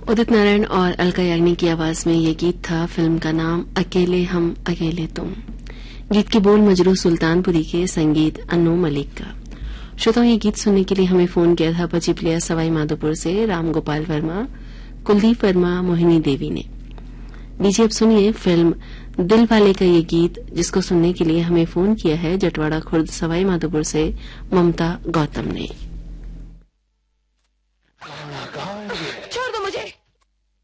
उदित नारायण और अलका याग्निक की आवाज में ये गीत था। फिल्म का नाम अकेले हम अकेले तुम। गीत के बोल मजरू सुल्तानपुरी के, संगीत अन्नू मलिक का। श्रोताओं, ये गीत सुनने के लिए हमें फोन किया था पचिपलिया सवाई माधोपुर से राम गोपाल वर्मा, कुलदीप वर्मा, मोहिनी देवी ने। लीजिए अब सुनिए फिल्म दिल वाले का ये गीत, जिसको सुनने के लिए हमें फोन किया है जटवाड़ा खुर्द सवाई माधोपुर से ममता गौतम ने।